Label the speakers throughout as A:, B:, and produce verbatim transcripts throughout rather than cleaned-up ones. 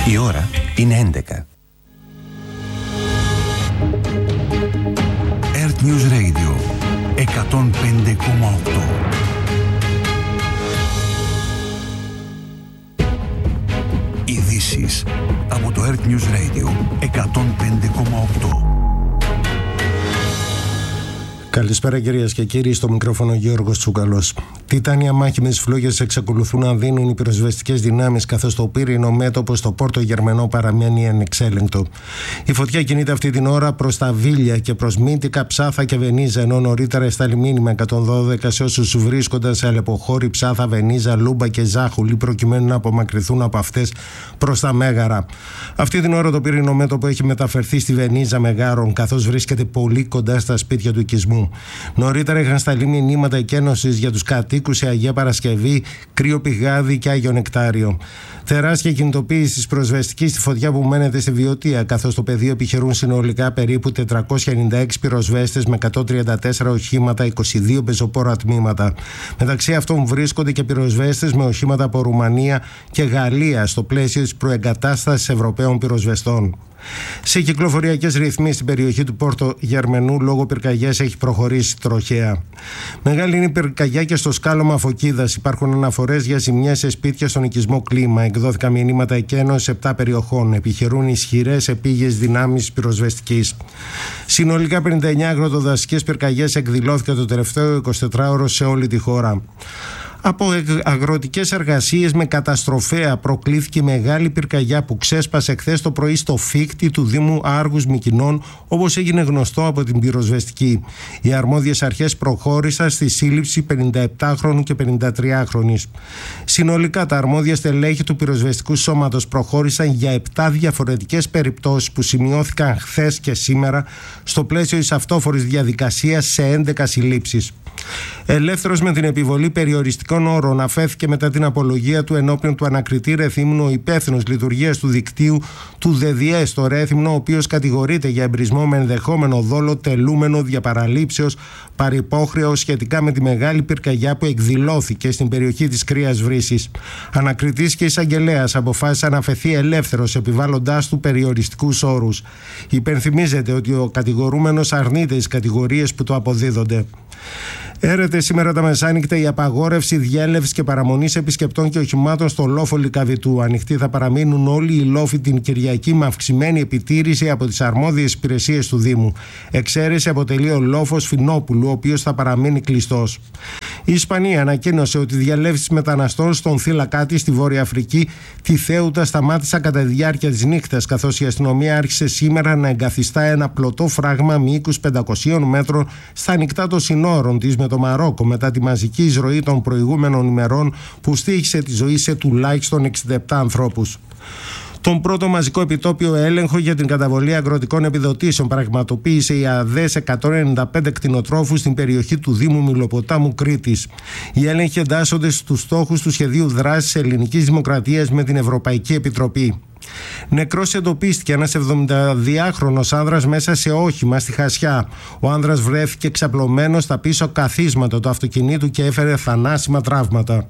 A: Η ώρα είναι έντεκα. Earth News Radio εκατόν πέντε κόμμα οκτώ. Ειδήσεις από το Earth News Radio εκατόν πέντε κόμμα οκτώ.
B: Καλησπέρα κυρίες και κύριοι, στο μικρόφωνο Γιώργος Τσουκαλός. Τιτάνια μάχη με τις φλόγες εξακολουθούν να δίνουν οι πυροσβεστικές δυνάμεις, καθώς το πύρινο μέτωπο στο Πόρτο Γερμενό παραμένει ανεξέλεγκτο. Η φωτιά κινείται αυτή την ώρα προς τα Βίλια και προς Μύτικα, Ψάθα και Βενίζα, ενώ νωρίτερα εστάλει μήνυμα εκατόν δώδεκα σε όσους βρίσκονταν σε Αλεποχώρη, Ψάθα, Βενίζα, Λούμπα και Ζάχουλη, προκειμένου να απομακρυνθούν από αυτές προς τα Μέγαρα. Αυτή την ώρα το πύρινο μέτωπο έχει μεταφερθεί στη Βενίζα Μεγάρων, καθώς βρίσκεται πολύ κοντά στα σπίτια του οικισμού. Νωρίτερα είχαν σταλεί μηνύματα εκένωσης για τους κατοίκους σε Αγία Παρασκευή, Κρύο Πηγάδι και Άγιο Νεκτάριο. Τεράστια κινητοποίηση της πυροσβεστικής στη φωτιά που μένεται στη Βιωτία, καθώς στο πεδίο επιχειρούν συνολικά περίπου τετρακόσια ενενήντα έξι πυροσβέστες με εκατόν τριάντα τέσσερα οχήματα, είκοσι δύο πεζοπόρα τμήματα. Μεταξύ αυτών βρίσκονται και πυροσβέστες με οχήματα από Ρουμανία και Γαλλία στο πλαίσιο της προεγκατάστασης Ευρωπαίων πυροσβεστών. Σε κυκλοφοριακές ρυθμίσεις στην περιοχή του Πόρτο Γερμενού λόγω πυρκαγιάς έχει προχωρήσει τροχαία. Μεγάλη είναι η πυρκαγιά και στο σκάλωμα Φωκίδας. Υπάρχουν αναφορές για ζημιές σε σπίτια στον οικισμό Κλίμα. Εκδόθηκαν μηνύματα εκένωσης σε επτά περιοχών. Επιχειρούν ισχυρές επίγειες δυνάμεις πυροσβεστικής. Συνολικά πενήντα εννέα αγροτοδασικές πυρκαγιές εκδηλώθηκαν το τελευταίο εικοσιτετράωρο σε όλη τη χώρα. Από αγροτικές εργασίες με καταστροφέα προκλήθηκε μεγάλη πυρκαγιά που ξέσπασε χθες το πρωί στο φύκτη του Δήμου Άργους Μυκηνών, όπως έγινε γνωστό από την πυροσβεστική. Οι αρμόδιες αρχές προχώρησαν στη σύλληψη πενηνταεπτάχρονου και πενηντατριάχρονης. Συνολικά τα αρμόδια στελέχη του πυροσβεστικού σώματος προχώρησαν για επτά διαφορετικές περιπτώσεις που σημειώθηκαν χθες και σήμερα στο πλαίσιο της αυτόφορης διαδικασίας σε έντεκα συλλήψεις. Ελεύθερος με την επιβολή περιοριστικών όρων αφέθηκε μετά την απολογία του ενώπιον του ανακριτή Ρεθύμνου ο υπεύθυνος λειτουργίας του δικτύου του ΔΕΔΙΕ στο Ρέθυμνο, ο οποίος κατηγορείται για εμπρισμό με ενδεχόμενο δόλο τελούμενο διαπαραλήψεως παρυπόχρεο σχετικά με τη μεγάλη πυρκαγιά που εκδηλώθηκε στην περιοχή της Κρύας Βρύσης. Ανακριτής και εισαγγελέας αποφάσισαν να αφαιθεί ελεύθερος, επιβάλλοντάς του περιοριστικούς όρους. Υπενθυμίζεται ότι ο κατηγορούμενος αρνείται τις κατηγορίες που του αποδίδονται. Έρεται σήμερα τα μεσάνυχτα η απαγόρευση διέλευσης και παραμονής επισκεπτών και οχημάτων στο λόφο Λυκαβητού. Ανοιχτοί θα παραμείνουν όλοι οι λόφοι την Κυριακή με αυξημένη επιτήρηση από τις αρμόδιες υπηρεσίες του Δήμου. Εξαίρεση αποτελεί ο λόφος Φινόπουλου, ο οποίος θα παραμείνει κλειστός. Η Ισπανία ανακοίνωσε ότι οι διελεύσεις μεταναστών στον θύλακά της στη Βόρεια Αφρική, τη Θέουτα, σταμάτησαν κατά τη διάρκεια της νύχτας, καθώς η αστυνομία άρχισε σήμερα να εγκαθιστά ένα πλωτό φράγμα μήκους πεντακοσίων μέτρων στα ανοιχτά των συνόρων της με το Μαρόκο, μετά τη μαζική εισρωή των προηγούμενων ημερών που στοίχησε τη ζωή σε τουλάχιστον εξήντα επτά ανθρώπους. Τον πρώτο μαζικό επιτόπιο έλεγχο για την καταβολή αγροτικών επιδοτήσεων πραγματοποίησε η ΑΔΕ σε εκατόν ενενήντα πέντε κτηνοτρόφους στην περιοχή του Δήμου Μυλοποτάμου Κρήτης. Οι έλεγχοι εντάσσονται στους στόχους του σχεδίου δράσης Ελληνικής Δημοκρατίας με την Ευρωπαϊκή Επιτροπή. Νεκρός εντοπίστηκε ένας εβδομηνταδυάχρονος άνδρας μέσα σε όχημα στη Χασιά. Ο άνδρας βρέθηκε ξαπλωμένος στα πίσω καθίσματα του αυτοκινήτου και έφερε θανάσιμα τραύματα.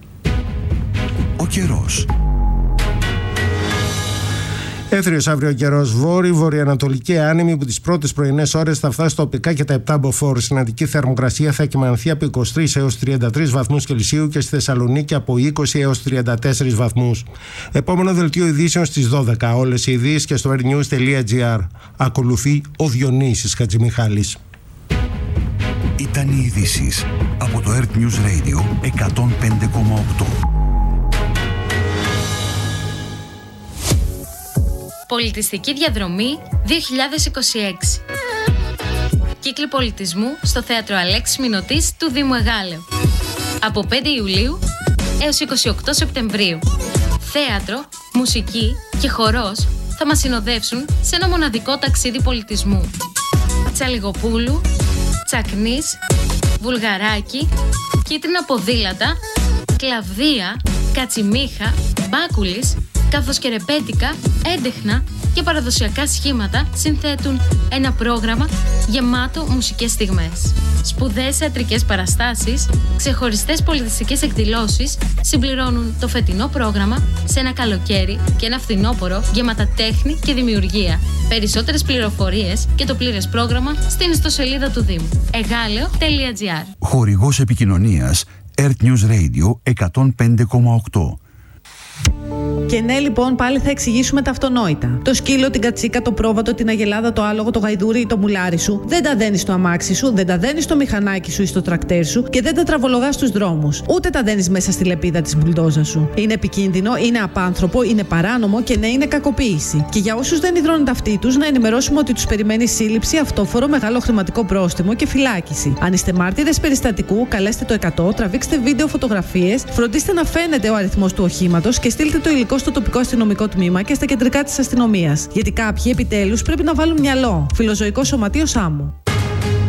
A: Ο καιρός.
B: Έθριος αύριο καιρός, βόρειο, βορειοανατολική άνεμη που τις πρώτες πρωινές ώρες θα φτάσει τοπικά και τα επτά μποφόρ. Συναντική θερμοκρασία θα κυμανθεί από είκοσι τρεις έως τριάντα τρεις βαθμούς Κελσίου και στη Θεσσαλονίκη από είκοσι έως τριάντα τέσσερις βαθμούς. Επόμενο δελτίο ειδήσεων στις δώδεκα. Όλες οι ειδήσεις και στο airnews τελεία gr. Ακολουθεί ο Διονύσης Χατζημιχάλης.
A: Ήταν οι ειδήσεις από το Earth News Radio εκατόν πέντε κόμμα οκτώ.
C: Πολιτιστική διαδρομή δύο χιλιάδες είκοσι έξι. Κύκλοι πολιτισμού στο Θέατρο Αλέξης Μηνωτής του Δήμου Εγάλεω. Από πέντε Ιουλίου έως είκοσι οκτώ Σεπτεμβρίου. Θέατρο, μουσική και χορός θα μας συνοδεύσουν σε ένα μοναδικό ταξίδι πολιτισμού. Τσαλιγοπούλου, Τσακνής, Βουλγαράκι, Κίτρινα Ποδήλατα, Κλαβδία, Κατσιμίχα, Μπάκουλης, καθώς και ρεμπέτικα, έντεχνα και παραδοσιακά σχήματα συνθέτουν ένα πρόγραμμα γεμάτο μουσικές στιγμές. Σπουδαίες θεατρικές παραστάσεις, ξεχωριστές πολιτιστικές εκδηλώσεις συμπληρώνουν το φετινό πρόγραμμα σε ένα καλοκαίρι και ένα φθινόπωρο γεμάτα τέχνη και δημιουργία. Περισσότερες πληροφορίες και το πλήρες πρόγραμμα στην ιστοσελίδα του Δήμου εγάλεο τελεία τζι άρ.
A: Χορηγός επικοινωνίας Earth News Radio εκατόν πέντε κόμμα οκτώ.
D: Και ναι, λοιπόν, πάλι θα εξηγήσουμε τα αυτονόητα. Το σκύλο, την κατσίκα, το πρόβατο, την αγελάδα, το άλογο, το γαϊδούρι ή το μουλάρι σου δεν τα δένεις στο αμάξι σου, δεν τα δένεις στο μηχανάκι σου ή στο τρακτέρ σου και δεν τα τραβολογάς στους δρόμους. Ούτε τα δένεις μέσα στη λεπίδα της μπουλντόζα σου. Είναι επικίνδυνο, είναι απάνθρωπο, είναι παράνομο και ναι, είναι κακοποίηση. Και για όσους δεν υδρώνουν τα αυτή τους, να ενημερώσουμε ότι τους περιμένει σύλληψη, αυτόφορο, μεγάλο χρηματικό πρόστιμο και φυλάκιση. Αν είστε μάρτυρες περιστατικού, καλέστε το εκατό, τραβήξτε βίντεο φωτογραφίες, φροντίστε να φαίνεται ο αριθμός του οχήματος και στείλτε το υλικό στο τοπικό αστυνομικό τμήμα και στα κεντρικά της αστυνομίας. Γιατί κάποιοι επιτέλους πρέπει να βάλουν μυαλό. Φιλοζωικό Σωματείο Σάμου.